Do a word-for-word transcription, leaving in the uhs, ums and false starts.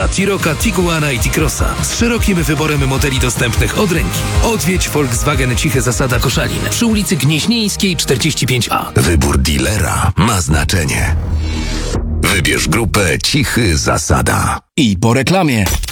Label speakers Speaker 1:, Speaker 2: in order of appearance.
Speaker 1: Passa, T-Rocka, Tiguana i T-Crossa z szerokim wyborem modeli dostępnych od ręki. Odwiedź Volkswagen Cichy Zasada Koszalin przy ulicy Gnieźnieńskiej czterdzieści pięć A.
Speaker 2: Wybór dealera ma znaczenie. Wybierz grupę Cichy Zasada.
Speaker 3: I po reklamie.